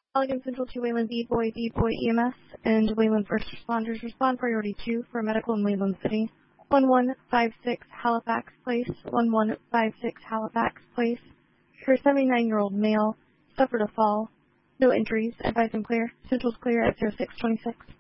Allegan Central to Wayland D-Boy EMS, and Wayland First Responders. Respond priority 2 for medical in Wayland City. 1156 Halifax Place, 1156 Halifax Place. For a 79-year-old male, suffered a fall. No injuries. Advise him clear. Central's clear at 0626.